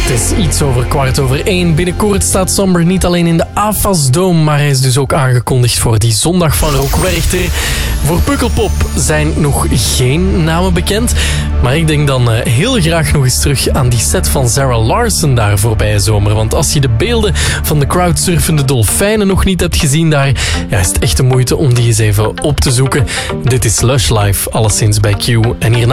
Het is iets over 1:15. Binnenkort staat Somber niet alleen in de AFAS Dome, maar hij is dus ook aangekondigd voor die zondag van Rock Werchter. Voor Pukkelpop zijn nog geen namen bekend, maar ik denk dan heel graag nog eens terug aan die set van Zara Larsson daar voorbije zomer. Want als je de beelden van de crowdsurfende dolfijnen nog niet hebt gezien daar, ja, is het echt de moeite om die eens even op te zoeken. Dit is Lush Life, alleszins bij Q. En hierna